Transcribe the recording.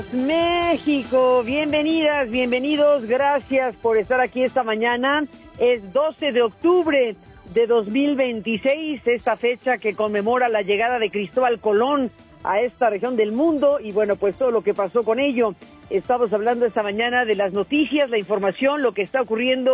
México, bienvenidas, bienvenidos, gracias por estar aquí esta mañana. Es 12 de octubre de 2026, esta fecha que conmemora la llegada de Cristóbal Colón a esta región del mundo y bueno, pues todo lo que pasó con ello. Estamos hablando esta mañana de las noticias, la información, lo que está ocurriendo